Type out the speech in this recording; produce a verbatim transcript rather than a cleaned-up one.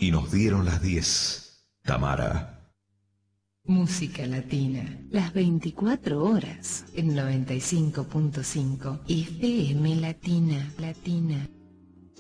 y nos dieron las diez. Tamara. Música latina, las veinticuatro horas, en noventa y cinco punto cinco F M Latina, Latina.